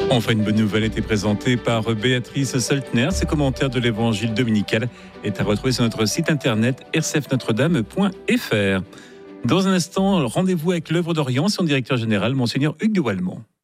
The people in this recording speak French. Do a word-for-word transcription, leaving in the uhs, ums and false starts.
Enfin, une bonne nouvelle a été présentée par Béatrice Saltner. Ses commentaires de l'évangile dominical est à retrouver sur notre site internet r c f notre dame point f r. Dans un instant, rendez-vous avec l'œuvre d'Orient, son directeur général, Monseigneur Hugues de Wallemont.